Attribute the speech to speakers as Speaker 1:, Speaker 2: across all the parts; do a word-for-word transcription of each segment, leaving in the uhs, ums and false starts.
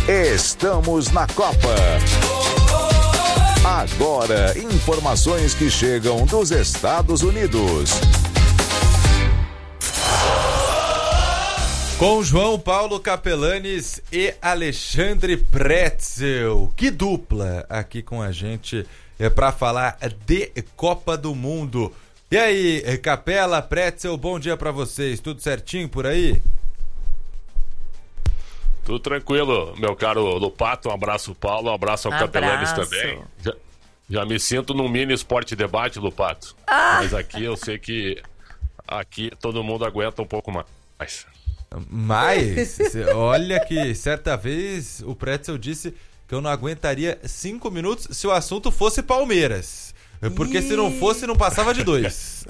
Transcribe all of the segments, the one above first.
Speaker 1: Estamos na Copa. Agora, informações que chegam dos Estados Unidos.
Speaker 2: Com João Paulo Capelanes e Alexandre Pretzel. Que dupla aqui com a gente é para falar de Copa do Mundo. E aí, Capela, Pretzel, bom dia para vocês. Tudo certinho por aí?
Speaker 3: Tudo tranquilo, meu caro Lupato. Um abraço, Paulo. Um abraço ao abraço. Capelanes também. Já, já me sinto num mini esporte debate, Lupato. Ah. Mas aqui eu sei que aqui todo mundo aguenta um pouco mais.
Speaker 2: Mas, olha que certa vez o Pretzel disse que eu não aguentaria cinco minutos se o assunto fosse Palmeiras. Porque Ih. se não fosse, não passava de dois.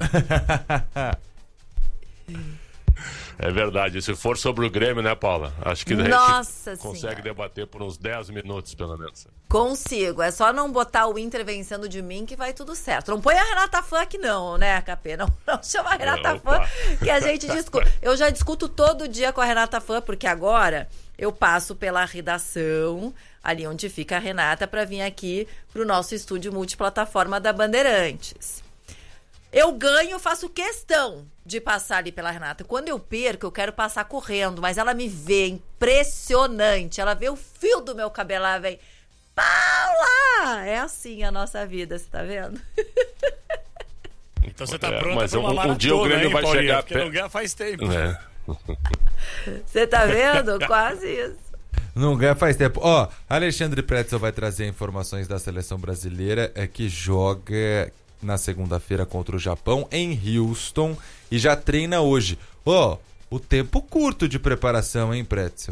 Speaker 3: É verdade, se for sobre o Grêmio, né, Paula? Acho que
Speaker 4: Nossa
Speaker 3: a gente consegue
Speaker 4: senhora.
Speaker 3: debater por uns dez minutos, pelo menos.
Speaker 4: Consigo, é só não botar o Inter vencendo de mim que vai tudo certo. Não põe a Renata Fã aqui não, né, Capê? Não, não chama a Renata é, Fã, que a gente discute. Eu já discuto todo dia com a Renata Fã, porque agora eu passo pela redação, ali onde fica a Renata, para vir aqui pro nosso estúdio multiplataforma da Bandeirantes. Eu ganho, faço questão de passar ali pela Renata. Quando eu perco, eu quero passar correndo, mas ela me vê impressionante. Ela vê o fio do meu cabelo, ela vem, Paula! É assim a nossa vida, você tá vendo?
Speaker 5: Então você tá
Speaker 3: é,
Speaker 5: pronta
Speaker 3: mas
Speaker 5: pra uma
Speaker 3: um,
Speaker 5: maratona,
Speaker 3: um dia o Grêmio
Speaker 5: hein,
Speaker 3: vai
Speaker 5: Paulinha?
Speaker 3: chegar...
Speaker 5: Porque não ganha faz tempo.
Speaker 3: É.
Speaker 4: Você tá vendo? Quase isso.
Speaker 2: Não ganha faz tempo. Ó, Alexandre Pretzel vai trazer informações da seleção brasileira é, que joga na segunda-feira contra o Japão em Houston e já treina hoje. Ó, o tempo curto de preparação, hein, Pretzel?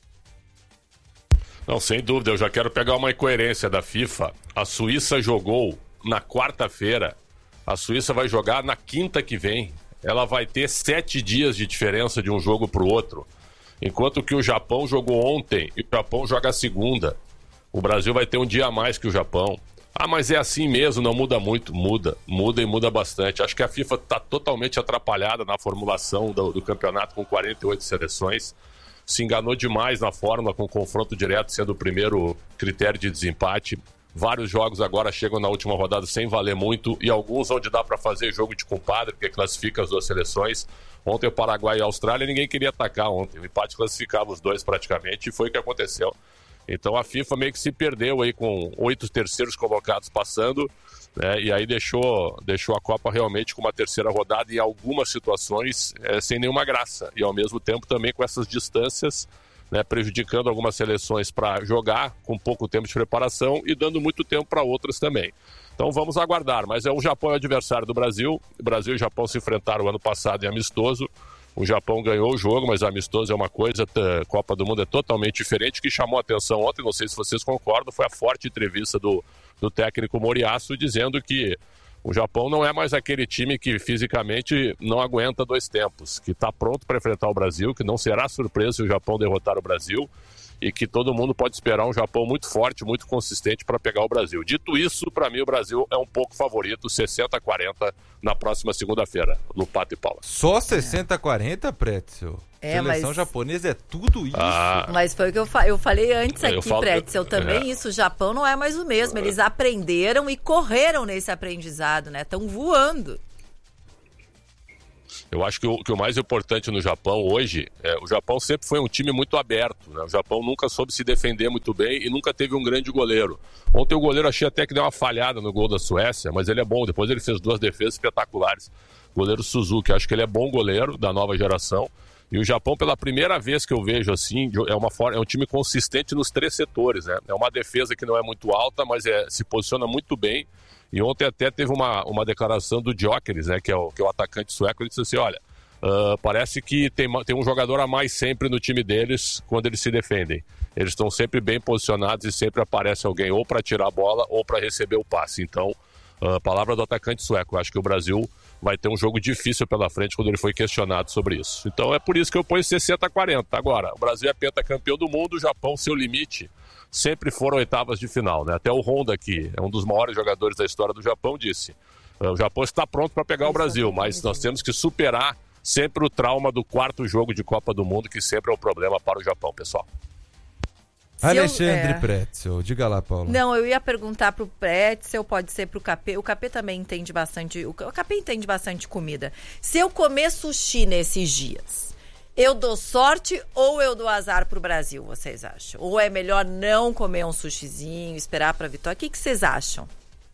Speaker 3: Não, sem dúvida, eu já quero pegar uma incoerência da FIFA. A Suíça jogou na quarta-feira, a Suíça vai jogar na quinta que vem. Ela vai ter sete dias de diferença de um jogo para o outro. Enquanto que o Japão jogou ontem e o Japão joga segunda. O Brasil vai ter um dia a mais que o Japão. Ah, mas é assim mesmo, não muda muito. Muda, muda e muda bastante. Acho que a FIFA está totalmente atrapalhada na formulação do, do campeonato com quarenta e oito seleções. Se enganou demais na fórmula com o confronto direto sendo o primeiro critério de desempate. Vários jogos agora chegam na última rodada sem valer muito e alguns onde dá para fazer jogo de compadre, porque classifica as duas seleções. Ontem o Paraguai e a Austrália, ninguém queria atacar ontem. O empate classificava os dois praticamente e foi o que aconteceu. Então a FIFA meio que se perdeu aí com oito terceiros colocados passando, né, e aí deixou, deixou a Copa realmente com uma terceira rodada em algumas situações é, sem nenhuma graça. E ao mesmo tempo também com essas distâncias, né, prejudicando algumas seleções para jogar com pouco tempo de preparação e dando muito tempo para outras também. Então vamos aguardar, mas é o Japão é o adversário do Brasil. O Brasil e o Japão se enfrentaram ano passado em amistoso. O Japão ganhou o jogo, mas amistoso é uma coisa, a Copa do Mundo é totalmente diferente. O que chamou a atenção ontem, não sei se vocês concordam, foi a forte entrevista do, do técnico Moriyasu dizendo que o Japão não é mais aquele time que fisicamente não aguenta dois tempos, que está pronto para enfrentar o Brasil, que não será surpresa se o Japão derrotar o Brasil e que todo mundo pode esperar um Japão muito forte, muito consistente para pegar o Brasil. Dito isso, para mim o Brasil é um pouco favorito, sessenta a quarenta na próxima segunda-feira, no Pato e Paula.
Speaker 2: Só sessenta a quarenta, Pretzel?
Speaker 4: É,
Speaker 2: Seleção
Speaker 4: mas...
Speaker 2: japonesa é tudo isso.
Speaker 4: Ah, mas foi o que eu, fa... eu falei antes aqui,
Speaker 3: falo...
Speaker 4: Pretzel, também é. Isso. O Japão não é mais o mesmo. Eles aprenderam e correram nesse aprendizado, né? Estão voando.
Speaker 3: Eu acho que o, que o mais importante no Japão hoje, é, o Japão sempre foi um time muito aberto, né? O Japão nunca soube se defender muito bem e nunca teve um grande goleiro. Ontem o goleiro achei até que deu uma falhada no gol da Suécia, mas ele é bom. Depois ele fez duas defesas espetaculares. O goleiro Suzuki, acho que ele é bom goleiro da nova geração. E o Japão, pela primeira vez que eu vejo assim, é, uma, é um time consistente nos três setores, né? É uma defesa que não é muito alta, mas é, se posiciona muito bem. E ontem até teve uma, uma declaração do Gyökeres, né, que é, o, que é o atacante sueco, ele disse assim, olha, uh, parece que tem, tem um jogador a mais sempre no time deles quando eles se defendem. Eles estão sempre bem posicionados e sempre aparece alguém ou para tirar a bola ou para receber o passe. Então, uh, palavra do atacante sueco, eu acho que o Brasil vai ter um jogo difícil pela frente quando ele foi questionado sobre isso. Então é por isso que eu ponho sessenta a quarenta. Agora, o Brasil é pentacampeão do mundo, o Japão, seu limite, sempre foram oitavas de final, né? Até o Honda aqui, é um dos maiores jogadores da história do Japão, disse, o Japão está pronto para pegar o Brasil, mas nós temos que superar sempre o trauma do quarto jogo de Copa do Mundo, que sempre é um problema para o Japão, pessoal.
Speaker 2: Alexandre
Speaker 4: eu, é...
Speaker 2: Pretzel, diga lá, Paulo.
Speaker 4: Não, eu ia perguntar pro Pretzel, pode ser pro Capê. O Capê também entende bastante. O Capê entende bastante comida. Se eu comer sushi nesses dias, eu dou sorte ou eu dou azar pro Brasil, vocês acham? Ou é melhor não comer um sushizinho, esperar pra vitória? O que, que vocês acham?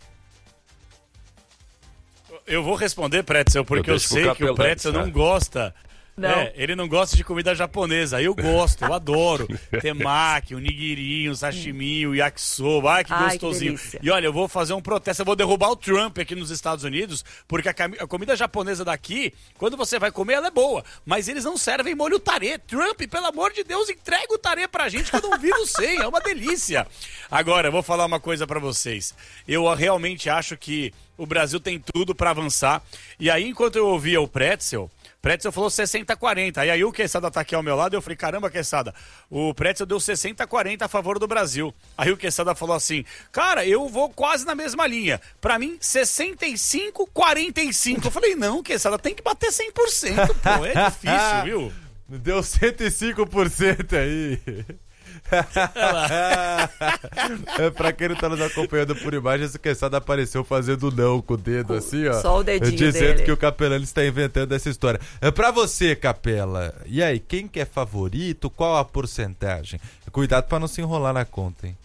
Speaker 5: Eu vou responder, Pretzel, porque eu, eu sei que o Pretzel não gosta. Não. É, ele não gosta de comida japonesa. Eu gosto, eu adoro. Temaki, o nigiri, o sashimi, o yakisoba. Ai, que Ai, gostosinho. Que e olha, eu vou fazer um protesto. Eu vou derrubar o Trump aqui nos Estados Unidos, porque a, a comida japonesa daqui, quando você vai comer, ela é boa. Mas eles não servem molho tarê. Trump, pelo amor de Deus, entrega o tarê pra gente que eu não vivo sem. É uma delícia. Agora, eu vou falar uma coisa pra vocês. Eu realmente acho que o Brasil tem tudo pra avançar. E aí, enquanto eu ouvia o Pretzel... Pretzel falou sessenta a quarenta. Aí, aí o Quesada tá aqui ao meu lado, eu falei, caramba, Quesada, o Pretzel deu sessenta a quarenta a favor do Brasil. Aí o Quesada falou assim, cara, eu vou quase na mesma linha. Pra mim, sessenta e cinco a quarenta e cinco. Eu falei, não, Quesada, tem que bater cem por cento, pô, é difícil, viu?
Speaker 2: Deu cento e cinco por cento aí. É, pra quem não tá nos acompanhando por imagem, esse Quesada apareceu fazendo não com o dedo, assim, ó.
Speaker 4: Só o dedinho
Speaker 2: dizendo
Speaker 4: dele.
Speaker 2: que o Capelani está inventando essa história. É pra você, Capela. E aí, quem que é favorito? Qual a porcentagem? Cuidado pra não se enrolar na conta, hein?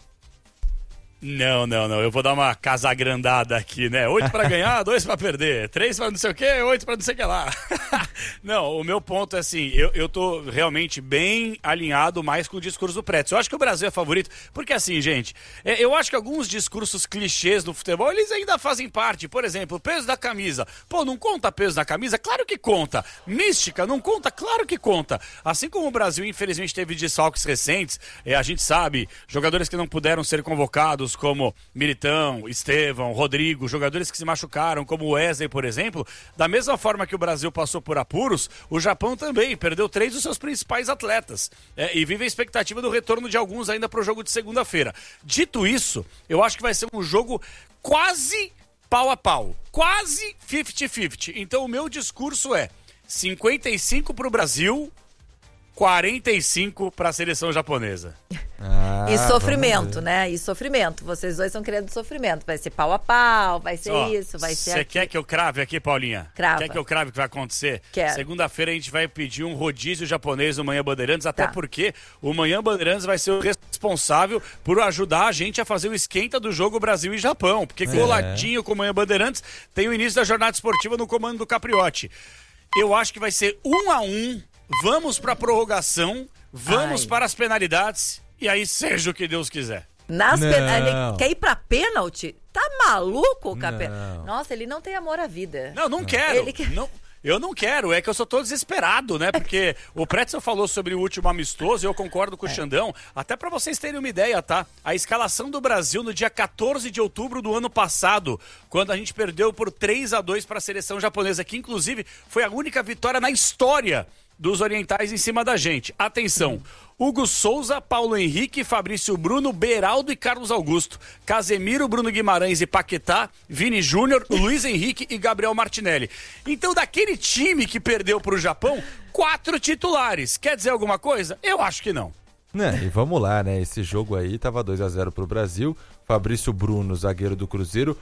Speaker 5: Não, não, não. Eu vou dar uma casa agrandada aqui, né? Oito pra ganhar, dois pra perder. Três pra não sei o quê, oito pra não sei o que lá. Não, o meu ponto é assim, eu, eu tô realmente bem alinhado mais com o discurso do Pretzel. Eu acho que o Brasil é favorito, porque assim, gente, é, eu acho que alguns discursos clichês do futebol, eles ainda fazem parte. Por exemplo, peso da camisa. Pô, não conta peso da camisa? Claro que conta. Mística, não conta? Claro que conta. Assim como o Brasil, infelizmente, teve desfalques recentes, é, a gente sabe, jogadores que não puderam ser convocados, como Militão, Estevão, Rodrigo, jogadores que se machucaram, como o Wesley, por exemplo, da mesma forma que o Brasil passou por apuros, o Japão também perdeu três dos seus principais atletas, é, e vive a expectativa do retorno de alguns ainda para o jogo de segunda-feira. Dito isso, eu acho que vai ser um jogo quase pau a pau, quase cinquenta cinquenta. Então o meu discurso é cinquenta e cinco para o Brasil, quarenta e cinco para a seleção japonesa.
Speaker 4: Ah, e sofrimento, né? E sofrimento. Vocês dois estão querendo sofrimento. Vai ser pau a pau, vai ser oh, isso, vai ser
Speaker 5: Você quer que eu crave aqui, Paulinha?
Speaker 4: Crava.
Speaker 5: Quer que eu crave o que vai acontecer?
Speaker 4: Quero.
Speaker 5: Segunda-feira a gente vai pedir um rodízio japonês no Manhã Bandeirantes, até
Speaker 4: tá.
Speaker 5: porque o Manhã Bandeirantes vai ser o responsável por ajudar a gente a fazer o esquenta do jogo Brasil e Japão. Porque é. coladinho com o Manhã Bandeirantes tem o início da jornada esportiva no comando do Capriotti. Eu acho que vai ser um a um. Vamos para a prorrogação, vamos Ai. para as penalidades e aí seja o que Deus quiser.
Speaker 4: Nas pen... Ele quer ir para pênalti? Tá maluco, Capé? Nossa, ele não tem amor à vida.
Speaker 5: Não, não, não. quero. Ele quer... não... Eu não quero, é que eu só tô desesperado, né? Porque o Pretzel falou sobre o último amistoso e eu concordo com o é. Xandão. Até pra vocês terem uma ideia, tá? A escalação do Brasil no dia quatorze de outubro do ano passado, quando a gente perdeu por três a dois para a seleção japonesa, que inclusive foi a única vitória na história dos orientais em cima da gente. Atenção, Hugo Souza, Paulo Henrique, Fabrício Bruno, Beraldo e Carlos Augusto, Casemiro, Bruno Guimarães e Paquetá, Vini Júnior, Luiz Henrique e Gabriel Martinelli. Então, daquele time que perdeu pro Japão, quatro titulares. Quer dizer alguma coisa? Eu acho que não.
Speaker 2: Né, e vamos lá, né? Esse jogo aí tava dois a zero pro Brasil. Fabrício Bruno, zagueiro do Cruzeiro,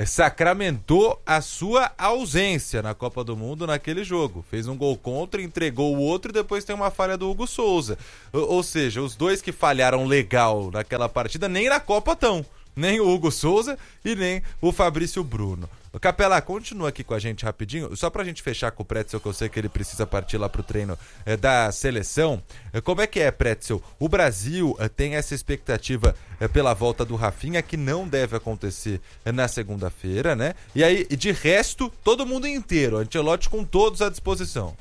Speaker 2: sacramentou a sua ausência na Copa do Mundo naquele jogo. Fez um gol contra, entregou o outro e depois tem uma falha do Hugo Souza. Ou, ou seja, os dois que falharam legal naquela partida nem na Copa estão. Nem o Hugo Souza e nem o Fabrício Bruno. O Capela, continua aqui com a gente rapidinho, só pra gente fechar com o Pretzel, que eu sei que ele precisa partir lá pro treino é, da seleção. É, como é que é, Pretzel? O Brasil é, tem essa expectativa é, pela volta do Rafinha, que não deve acontecer é, na segunda-feira, né? E aí, de resto, todo mundo inteiro, Ancelotti com todos à disposição.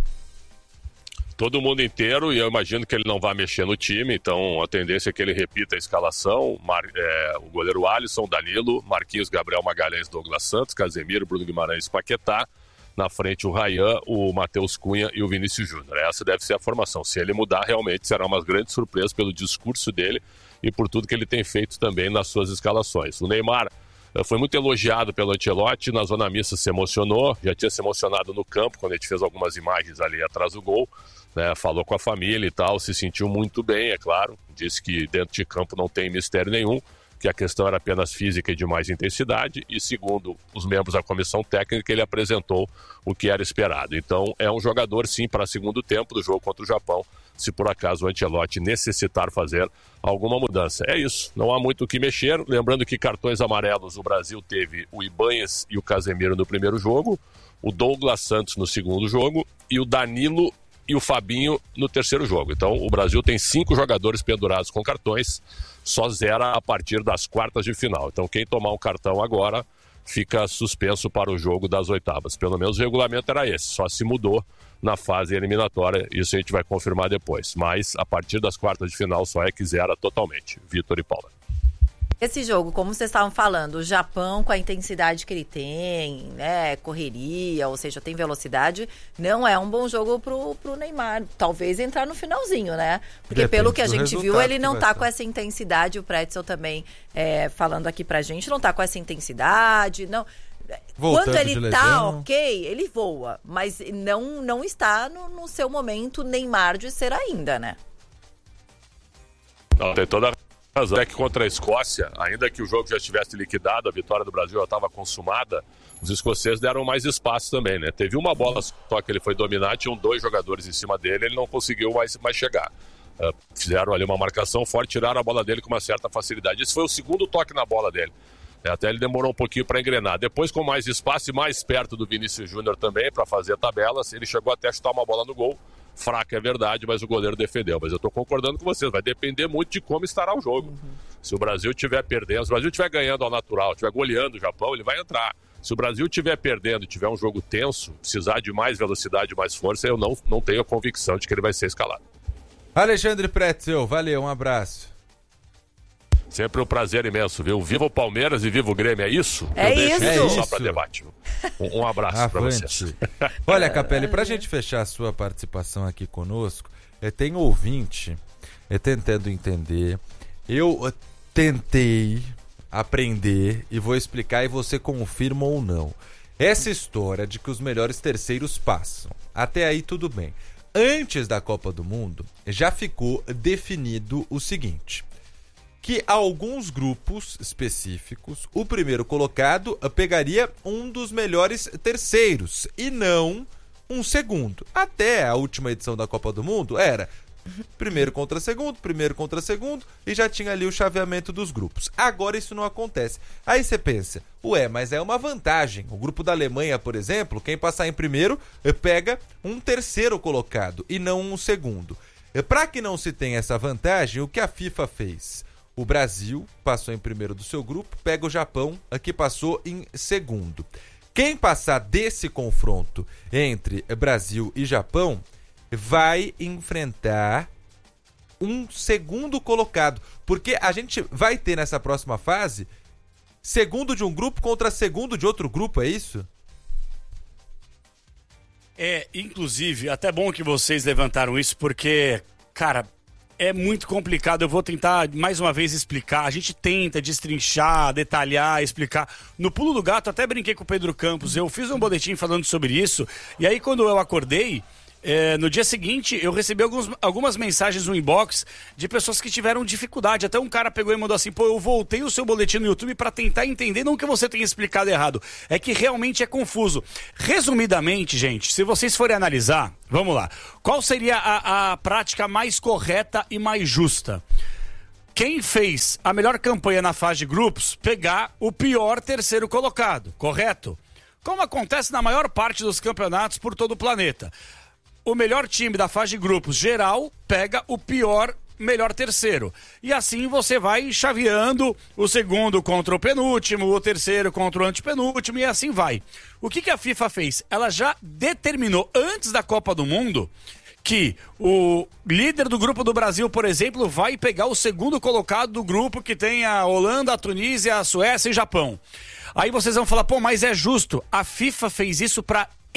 Speaker 3: Todo mundo inteiro, e eu imagino que ele não vai mexer no time, então a tendência é que ele repita a escalação. Mar, é, o goleiro Alisson, Danilo, Marquinhos, Gabriel Magalhães, Douglas Santos, Casemiro, Bruno Guimarães, Paquetá. Na frente o Ryan, o Matheus Cunha e o Vinícius Júnior. Essa deve ser a formação. Se ele mudar, realmente será uma grande surpresa pelo discurso dele e por tudo que ele tem feito também nas suas escalações. O Neymar foi muito elogiado pelo Ancelotti, na zona mista se emocionou, já tinha se emocionado no campo, quando a gente fez algumas imagens ali atrás do gol, né, falou com a família e tal, se sentiu muito bem, é claro, disse que dentro de campo não tem mistério nenhum, que a questão era apenas física e de mais intensidade, e segundo os membros da comissão técnica, ele apresentou o que era esperado. Então é um jogador sim para segundo tempo do jogo contra o Japão, se por acaso o Ancelotti necessitar fazer alguma mudança. É isso, não há muito o que mexer, lembrando que cartões amarelos o Brasil teve o Ibanez e o Casemiro no primeiro jogo, o Douglas Santos no segundo jogo e o Danilo e o Fabinho no terceiro jogo. Então o Brasil tem cinco jogadores pendurados com cartões, só zera a partir das quartas de final. Então quem tomar um cartão agora fica suspenso para o jogo das oitavas. Pelo menos o regulamento era esse, só se mudou na fase eliminatória, isso a gente vai confirmar depois. Mas a partir das quartas de final só é que zera totalmente. Vitor e Paula.
Speaker 4: Esse jogo, como vocês estavam falando, o Japão com a intensidade que ele tem, né, correria, ou seja, tem velocidade, não é um bom jogo pro, pro Neymar. Talvez entrar no finalzinho, né? Porque
Speaker 2: Depende
Speaker 4: pelo que a
Speaker 2: do
Speaker 4: gente viu,
Speaker 2: resultado
Speaker 4: ele
Speaker 2: que
Speaker 4: não
Speaker 2: vai
Speaker 4: tá
Speaker 2: estar.
Speaker 4: com essa intensidade, o Pretzel também é, falando aqui pra gente, não tá com essa intensidade, não...
Speaker 2: Voltando
Speaker 4: Quando ele
Speaker 2: de
Speaker 4: tá
Speaker 2: lesão.
Speaker 4: ok, ele voa, mas não, não está no, no seu momento Neymar de ser ainda, né?
Speaker 3: Não, tem toda a razão. É que contra a Escócia, ainda que o jogo já estivesse liquidado, a vitória do Brasil já estava consumada, os escoceses deram mais espaço também, né? Teve uma bola só que ele foi dominar, tinham dois jogadores em cima dele, ele não conseguiu mais, mais chegar. Uh, fizeram ali uma marcação forte, tiraram a bola dele com uma certa facilidade. Esse foi o segundo toque na bola dele. Até ele demorou um pouquinho para engrenar. Depois, com mais espaço e mais perto do Vinícius Júnior também, para fazer tabelas, ele chegou até a chutar uma bola no gol. Fraca, é verdade, mas o goleiro defendeu. Mas eu estou concordando com vocês, vai depender muito de como estará o jogo. Uhum. Se o Brasil estiver perdendo, se o Brasil estiver ganhando ao natural, estiver goleando o Japão, ele vai entrar. Se o Brasil estiver perdendo e tiver um jogo tenso, precisar de mais velocidade, mais força, eu não, não tenho a convicção de que ele vai ser escalado.
Speaker 2: Alexandre Pretzel, valeu, um abraço.
Speaker 3: Sempre um prazer imenso, viu? Viva o Palmeiras e viva o Grêmio, é isso?
Speaker 4: É
Speaker 3: eu deixo
Speaker 4: isso.
Speaker 3: isso
Speaker 2: É
Speaker 3: só
Speaker 2: isso.
Speaker 3: para debate. Um, um abraço para vocês.
Speaker 2: Olha, Capelli, pra gente fechar a sua participação aqui conosco, eh, tem ouvinte eh, tentando entender. Eu eh, tentei aprender e vou explicar e você confirma ou não. Essa história de que os melhores terceiros passam. Até aí tudo bem. Antes da Copa do Mundo, já ficou definido o seguinte... que alguns grupos específicos, o primeiro colocado pegaria um dos melhores terceiros e não um segundo. Até a última edição da Copa do Mundo era primeiro contra segundo, primeiro contra segundo e já tinha ali o chaveamento dos grupos. Agora isso não acontece. Aí você pensa, ué, mas é uma vantagem. O grupo da Alemanha, por exemplo, quem passar em primeiro pega um terceiro colocado e não um segundo. Para que não se tenha essa vantagem, o que a FIFA fez? O Brasil passou em primeiro do seu grupo, pega o Japão, que passou em segundo. Quem passar desse confronto entre Brasil e Japão vai enfrentar um segundo colocado. Porque a gente vai ter nessa próxima fase segundo de um grupo contra segundo de outro grupo, é isso?
Speaker 5: É, inclusive, até bom que vocês levantaram isso, porque, cara... é muito complicado, eu vou tentar mais uma vez explicar. A gente tenta destrinchar, detalhar, explicar. No Pulo do Gato, até brinquei com o Pedro Campos, eu fiz um boletim falando sobre isso, e aí quando eu acordei, é, no dia seguinte, eu recebi alguns, algumas mensagens no inbox de pessoas que tiveram dificuldade. Até um cara pegou e mandou assim, pô, eu voltei o seu boletim no YouTube para tentar entender, não que você tenha explicado errado, é que realmente é confuso. Resumidamente, gente, se vocês forem analisar, vamos lá, qual seria a, a prática mais correta e mais justa? Quem fez a melhor campanha na fase de grupos, pegar o pior terceiro colocado, correto? Como acontece na maior parte dos campeonatos por todo o planeta. O melhor time da fase de grupos geral pega o pior melhor terceiro. E assim você vai chaveando o segundo contra o penúltimo, o terceiro contra o antepenúltimo e assim vai. O que, que a FIFA fez? Ela já determinou antes da Copa do Mundo que o líder do grupo do Brasil, por exemplo, vai pegar o segundo colocado do grupo que tem a Holanda, a Tunísia, a Suécia e o Japão. Aí vocês vão falar, pô, mas é justo. A FIFA fez isso para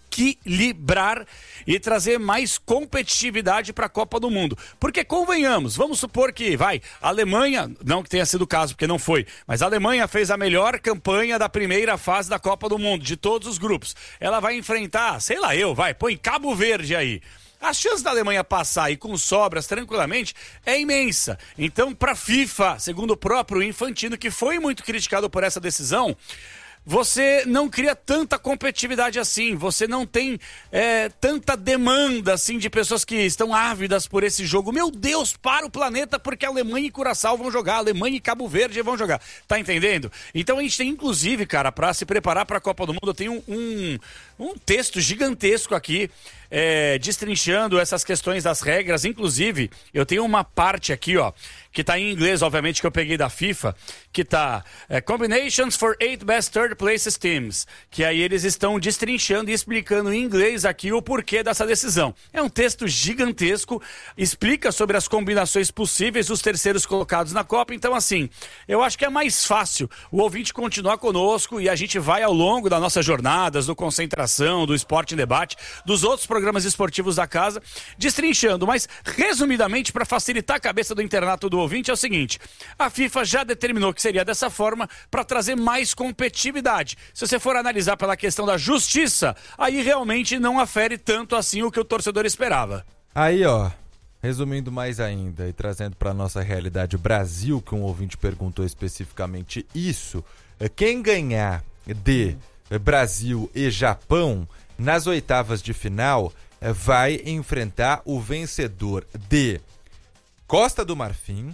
Speaker 5: equilibrar e trazer mais competitividade para a Copa do Mundo. Porque, convenhamos, vamos supor que, vai, a Alemanha, não que tenha sido o caso, porque não foi, mas a Alemanha fez a melhor campanha da primeira fase da Copa do Mundo, de todos os grupos. Ela vai enfrentar, sei lá eu, vai, põe Cabo Verde aí. A chance da Alemanha passar e com sobras tranquilamente é imensa. Então, para a FIFA, segundo o próprio Infantino, que foi muito criticado por essa decisão, você não cria tanta competitividade assim, você não tem é, tanta demanda assim de pessoas que estão ávidas por esse jogo. Meu Deus, para o planeta, porque a Alemanha e Curaçao vão jogar, a Alemanha e Cabo Verde vão jogar. Tá entendendo? Então a gente tem, inclusive, cara, para se preparar para a Copa do Mundo, eu tenho um, um, um texto gigantesco aqui, é, destrinchando essas questões das regras. Inclusive, eu tenho uma parte aqui, ó, que tá em inglês, obviamente, que eu peguei da FIFA, que tá é, Combinations for eight best third places teams, que aí eles estão destrinchando e explicando em inglês aqui o porquê dessa decisão. É um texto gigantesco, explica sobre as combinações possíveis dos terceiros colocados na Copa. Então, assim, eu acho que é mais fácil o ouvinte continuar conosco e a gente vai ao longo das nossas jornadas, do Concentração, do Esporte em Debate, dos outros programas esportivos da casa, destrinchando. Mas, resumidamente, para facilitar a cabeça do internato do ouvinte, é o seguinte: a FIFA já determinou que seria dessa forma para trazer mais competitividade. Se você for analisar pela questão da justiça, aí realmente não afere tanto assim o que o torcedor esperava.
Speaker 2: Aí, ó, resumindo mais ainda e trazendo para nossa realidade Brasil, que um ouvinte perguntou especificamente isso, quem ganhar de Brasil e Japão nas oitavas de final vai enfrentar o vencedor de Costa do Marfim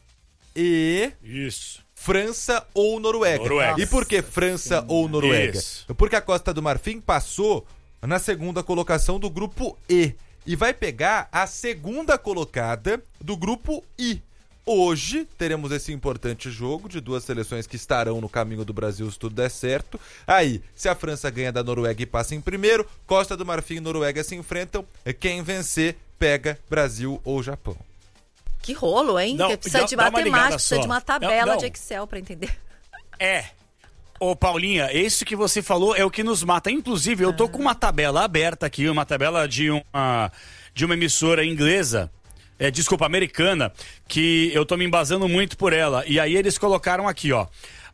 Speaker 2: e
Speaker 5: Isso.
Speaker 2: França ou Noruega.
Speaker 5: Noruega.
Speaker 2: E por que França ou Noruega?
Speaker 5: Isso.
Speaker 2: Porque a Costa do Marfim passou na segunda colocação do grupo E e vai pegar a segunda colocada do grupo I. Hoje teremos esse importante jogo de duas seleções que estarão no caminho do Brasil se tudo der certo. Aí, se a França ganha da Noruega e passa em primeiro, Costa do Marfim e Noruega se enfrentam. Quem vencer pega Brasil ou Japão.
Speaker 4: Que rolo, hein?
Speaker 5: Não,
Speaker 4: precisa
Speaker 5: dá-
Speaker 4: de
Speaker 5: dá uma
Speaker 4: matemática,
Speaker 5: ligada
Speaker 4: precisa
Speaker 5: só.
Speaker 4: de uma tabela
Speaker 5: Não, não.
Speaker 4: de Excel para entender.
Speaker 5: É. Ô, Paulinha, isso que você falou é o que nos mata. Inclusive, eu tô com uma tabela aberta aqui, uma tabela de uma, de uma emissora inglesa, é, desculpa, americana, que eu tô me embasando muito por ela. E aí eles colocaram aqui, ó.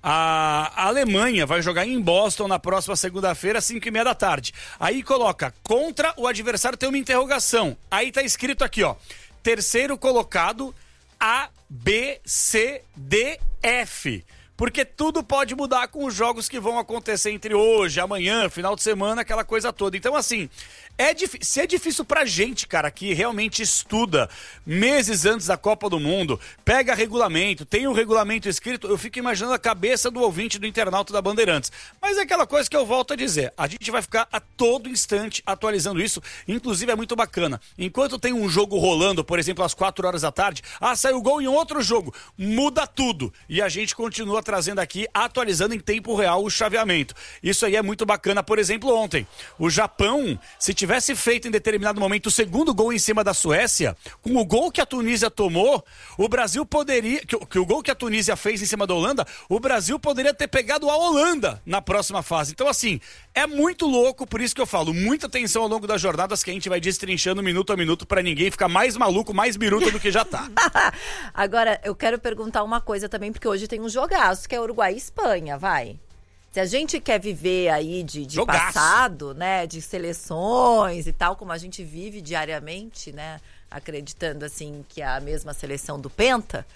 Speaker 5: A Alemanha vai jogar em Boston na próxima segunda-feira, às cinco e meia da tarde. Aí coloca, contra o adversário tem uma interrogação. Aí tá escrito aqui, ó. Terceiro colocado, A, B, C, D, F. Porque tudo pode mudar com os jogos que vão acontecer entre hoje, amanhã, final de semana, aquela coisa toda. Então, assim, é dif... se é difícil pra gente, cara, que realmente estuda meses antes da Copa do Mundo, pega regulamento, tem um regulamento escrito, eu fico imaginando a cabeça do ouvinte do internauta da Bandeirantes. Mas é aquela coisa que eu volto a dizer, a gente vai ficar a todo instante atualizando isso, inclusive é muito bacana. Enquanto tem um jogo rolando, por exemplo, às quatro horas da tarde, ah, saiu gol em outro jogo, muda tudo. E a gente continua trazendo aqui, atualizando em tempo real o chaveamento. Isso aí é muito bacana. Por exemplo, ontem, o Japão, se tivesse feito em determinado momento o segundo gol em cima da Suécia, com o gol que a Tunísia tomou, o Brasil poderia, que, que o gol que a Tunísia fez em cima da Holanda, o Brasil poderia ter pegado a Holanda na próxima fase. Então, assim, é muito louco, por isso que eu falo, muita atenção ao longo das jornadas que a gente vai destrinchando minuto a minuto para ninguém ficar mais maluco, mais biruta do que já tá.
Speaker 4: Agora, eu quero perguntar uma coisa também, porque hoje tem um jogaço, que é Uruguai e Espanha, vai. Se a gente quer viver aí de, de passado, né, de seleções e tal, como a gente vive diariamente, né, acreditando assim que é a mesma seleção do Penta.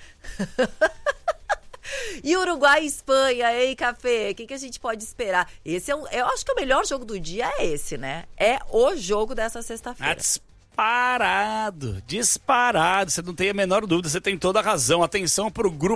Speaker 4: E Uruguai e Espanha, ei, Café, o que, que a gente pode esperar? Esse é um, eu acho que o melhor jogo do dia é esse, né? É o jogo dessa sexta-feira.
Speaker 5: Disparado, disparado, você não tem a menor dúvida, você tem toda a razão. Atenção pro grupo